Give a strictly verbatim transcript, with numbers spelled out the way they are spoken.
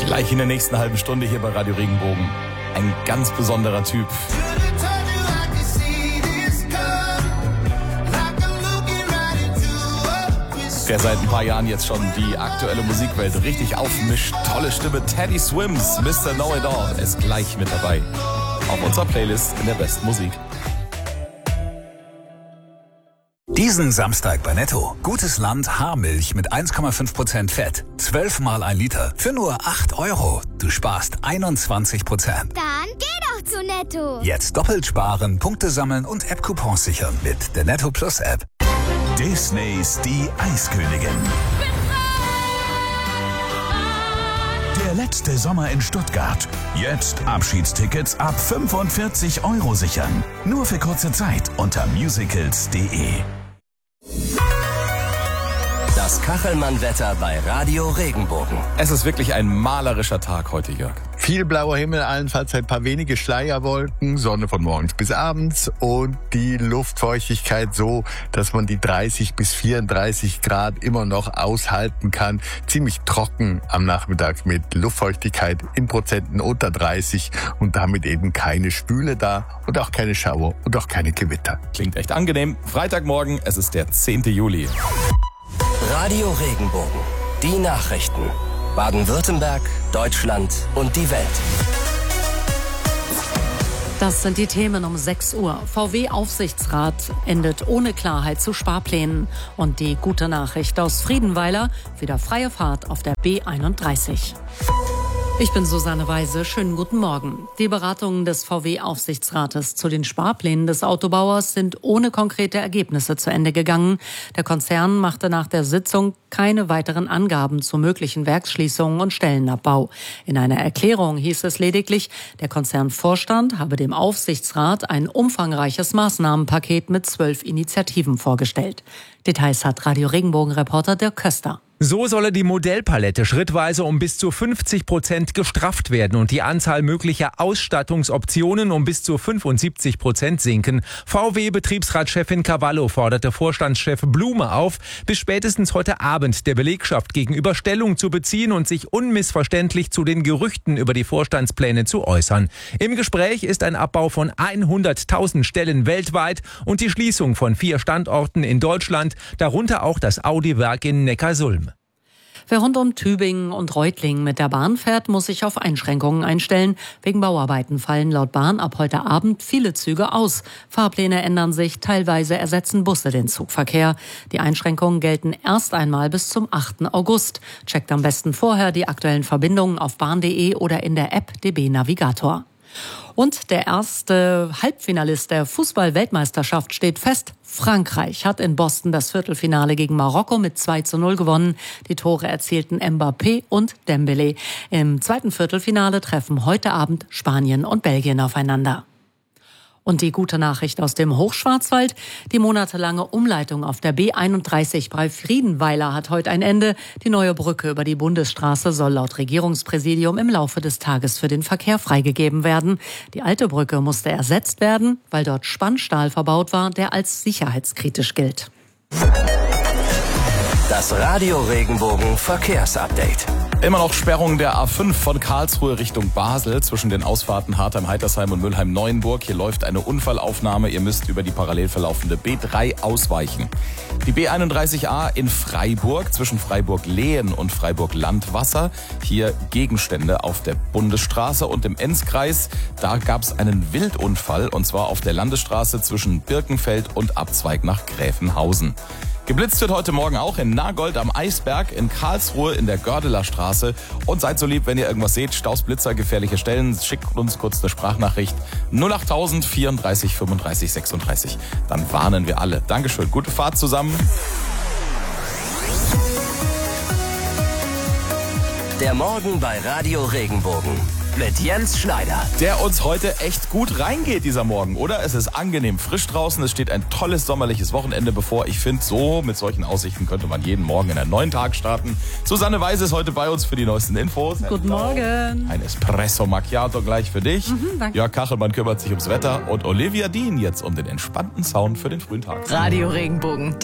Gleich in der nächsten halben Stunde hier bei Radio Regenbogen. Ein ganz besonderer Typ. Der seit ein paar Jahren jetzt schon die aktuelle Musikwelt richtig aufmischt. Tolle Stimme, Teddy Swims, Mister Know-It-All ist gleich mit dabei. Auf unserer Playlist in der besten Musik. Diesen Samstag bei Netto. Gutes Land Haarmilch mit eins Komma fünf Prozent Fett. zwölf mal ein Liter. Für nur acht Euro. Du sparst einundzwanzig Prozent. Dann geh doch zu Netto. Jetzt doppelt sparen, Punkte sammeln und App-Coupons sichern mit der Netto Plus App. Disneys Die Eiskönigin. Der letzte Sommer in Stuttgart. Jetzt Abschiedstickets ab fünfundvierzig Euro sichern. Nur für kurze Zeit unter musicals punkt de. Das Kachelmann-Wetter bei Radio Regenbogen. Es ist wirklich ein malerischer Tag heute, Jörg. Viel blauer Himmel, allenfalls ein paar wenige Schleierwolken, Sonne von morgens bis abends und die Luftfeuchtigkeit so, dass man die dreißig bis vierunddreißig Grad immer noch aushalten kann. Ziemlich trocken am Nachmittag mit Luftfeuchtigkeit in Prozenten unter dreißig und damit eben keine Spüle da und auch keine Schauer und auch keine Gewitter. Klingt echt angenehm. Freitagmorgen, es ist der zehnte Juli. Radio Regenbogen. Die Nachrichten. Baden-Württemberg, Deutschland und die Welt. Das sind die Themen um sechs Uhr. V W-Aufsichtsrat endet ohne Klarheit zu Sparplänen. Und die gute Nachricht aus Friedenweiler, wieder freie Fahrt auf der B einunddreißig. Ich bin Susanne Weise. Schönen guten Morgen. Die Beratungen des V W-Aufsichtsrates zu den Sparplänen des Autobauers sind ohne konkrete Ergebnisse zu Ende gegangen. Der Konzern machte nach der Sitzung keine weiteren Angaben zu möglichen Werksschließungen und Stellenabbau. In einer Erklärung hieß es lediglich, der Konzernvorstand habe dem Aufsichtsrat ein umfangreiches Maßnahmenpaket mit zwölf Initiativen vorgestellt. Details hat Radio Regenbogen-Reporter Dirk Köster. So solle die Modellpalette schrittweise um bis zu fünfzig Prozent gestrafft werden und die Anzahl möglicher Ausstattungsoptionen um bis zu fünfundsiebzig Prozent sinken. V W-Betriebsratschefin Cavallo forderte Vorstandschef Blume auf, bis spätestens heute Abend der Belegschaft gegenüber Stellung zu beziehen und sich unmissverständlich zu den Gerüchten über die Vorstandspläne zu äußern. Im Gespräch ist ein Abbau von hunderttausend Stellen weltweit und die Schließung von vier Standorten in Deutschland, darunter auch das Audi-Werk in Neckarsulm. Wer rund um Tübingen und Reutlingen mit der Bahn fährt, muss sich auf Einschränkungen einstellen. Wegen Bauarbeiten fallen laut Bahn ab heute Abend viele Züge aus. Fahrpläne ändern sich, teilweise ersetzen Busse den Zugverkehr. Die Einschränkungen gelten erst einmal bis zum achten August. Checkt am besten vorher die aktuellen Verbindungen auf bahn punkt de oder in der App D B Navigator. Und der erste Halbfinalist der Fußball-Weltmeisterschaft steht fest. Frankreich hat in Boston das Viertelfinale gegen Marokko mit zwei zu null gewonnen. Die Tore erzielten Mbappé und Dembélé. Im zweiten Viertelfinale treffen heute Abend Spanien und Belgien aufeinander. Und die gute Nachricht aus dem Hochschwarzwald. Die monatelange Umleitung auf der B einunddreißig bei Friedenweiler hat heute ein Ende. Die neue Brücke über die Bundesstraße soll laut Regierungspräsidium im Laufe des Tages für den Verkehr freigegeben werden. Die alte Brücke musste ersetzt werden, weil dort Spannstahl verbaut war, der als sicherheitskritisch gilt. Das Radio Regenbogen Verkehrsupdate. Immer noch Sperrung der A fünf von Karlsruhe Richtung Basel zwischen den Ausfahrten Hartheim-Heitersheim und Mülheim-Neuenburg. Hier läuft eine Unfallaufnahme. Ihr müsst über die parallel verlaufende B drei ausweichen. Die B einunddreißig A in Freiburg zwischen Freiburg-Lehen und Freiburg-Landwasser. Hier Gegenstände auf der Bundesstraße und im Enzkreis. Da gab es einen Wildunfall und zwar auf der Landesstraße zwischen Birkenfeld und Abzweig nach Gräfenhausen. Geblitzt wird heute Morgen auch in Nagold am Eisberg, in Karlsruhe in der Gördeler Straße. Und seid so lieb, wenn ihr irgendwas seht, Staus, Blitzer, gefährliche Stellen, schickt uns kurz eine Sprachnachricht null acht tausend vierunddreißig fünfunddreißig sechsunddreißig. Dann warnen wir alle. Dankeschön, gute Fahrt zusammen. Der Morgen bei Radio Regenbogen mit Jens Schneider. Der uns heute echt gut reingeht, dieser Morgen, oder? Es ist angenehm frisch draußen, es steht ein tolles sommerliches Wochenende bevor. Ich finde, so mit solchen Aussichten könnte man jeden Morgen in einen neuen Tag starten. Susanne Weise ist heute bei uns für die neuesten Infos. Guten Morgen. Ein Espresso Macchiato gleich für dich. Mhm, danke. Jörg Kachelmann kümmert sich ums Wetter und Olivia Dean jetzt um den entspannten Sound für den frühen Tag. Radio Regenbogen.